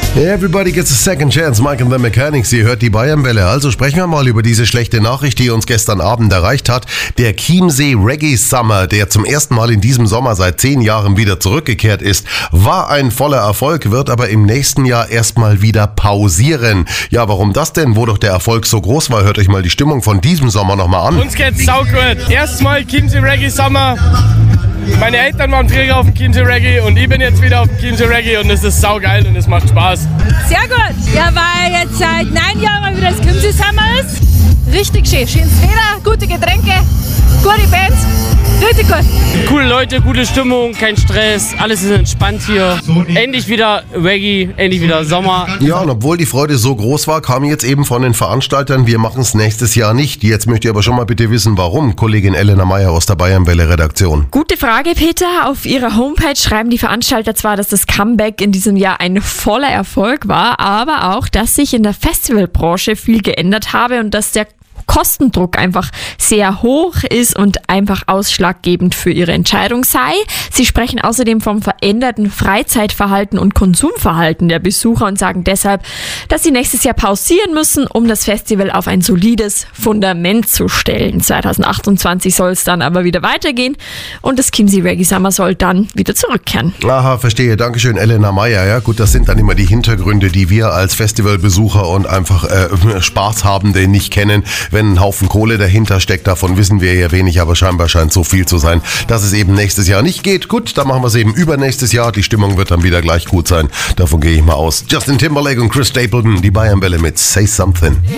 Everybody gets a second chance, Mike and the Mechanics. Ihr hört die Bayernwelle. Also sprechen wir mal über diese schlechte Nachricht, die uns gestern Abend erreicht hat. Der Chiemsee Reggae Summer, der zum ersten Mal in diesem Sommer seit 10 Jahren wieder zurückgekehrt ist, war ein voller Erfolg, wird aber im nächsten Jahr erstmal wieder pausieren. Ja, warum das denn? Wo doch der Erfolg so groß war, hört euch mal die Stimmung von diesem Sommer nochmal an. Uns geht's saugut. Erstmal Chiemsee Reggae Summer. Meine Eltern waren früher auf dem Chiemsee Reggae und ich bin jetzt wieder auf dem Chiemsee Reggae und es ist saugeil und es macht Spaß. Sehr gut. Ja, weil jetzt seit 9 Jahren mal wieder das Chiemsee Summer ist. Richtig schön. Schönes Wetter, gute Getränke, gute Bands. Richtig gut. Coole Leute, gute Stimmung, kein Stress, alles ist entspannt hier. Endlich wieder Reggae, endlich wieder Sommer. Ja, und obwohl die Freude so groß war, kam jetzt eben von den Veranstaltern, wir machen es nächstes Jahr nicht. Jetzt möchte ich aber schon mal bitte wissen, warum. Kollegin Elena Meyer aus der Bayernwelle-Redaktion. Gute Frage, Peter. Auf ihrer Homepage schreiben die Veranstalter zwar, dass das Comeback in diesem Jahr ein voller Erfolg war, aber auch, dass sich in der Festivalbranche viel geändert habe und dass der Kostendruck einfach sehr hoch ist und einfach ausschlaggebend für ihre Entscheidung sei. Sie sprechen außerdem vom veränderten Freizeitverhalten und Konsumverhalten der Besucher und sagen deshalb, dass sie nächstes Jahr pausieren müssen, um das Festival auf ein solides Fundament zu stellen. 2028 soll es dann aber wieder weitergehen und das Chiemsee Reggae Summer soll dann wieder zurückkehren. Aha, verstehe. Dankeschön, Elena Meyer. Ja, gut, das sind dann immer die Hintergründe, die wir als Festivalbesucher und einfach Spaßhabende nicht kennen. Wenn ein Haufen Kohle dahinter steckt, davon wissen wir ja wenig, aber scheinbar scheint so viel zu sein, dass es eben nächstes Jahr nicht geht. Gut, dann machen wir es eben übernächstes Jahr. Die Stimmung wird dann wieder gleich gut sein. Davon gehe ich mal aus. Justin Timberlake und Chris Stapleton, die Bayernwelle mit Say Something.